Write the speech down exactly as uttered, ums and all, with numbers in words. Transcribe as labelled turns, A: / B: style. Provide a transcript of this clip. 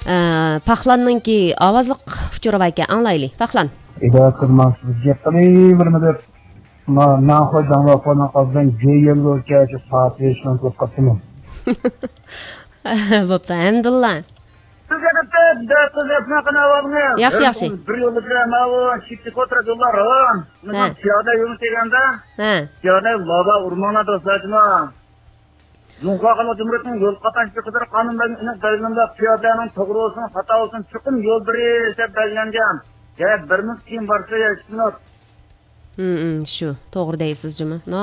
A: Paxlanninki ovozliq uchuri bor ekan, anglayli. Paxlan.
B: İda kırmaksız geptimi birmidi. Ma nahoy danla falan qazdan jeyello kecha saat beşten çok qatımım.
A: Bo'pti, hamdullah. Yaxshi, yaxshi.
C: Bir yo'lda mana shikti qo'tra yo'llar. Mana piyoda yo'l teganda.
A: Ha.
C: Piyoda loba o'rmonda do'stlarima. Junqa qilib jumratning yo'l qatnashga qadar qonundan aniq belgilangan piyodaning to'g'ri olsun, xato olsun, chiqim yo'l biri deb belgilangan. Ya bir minut keyin borsa ya ikki minut.
A: Hmm, shu, to'g'ri deysiz, juma.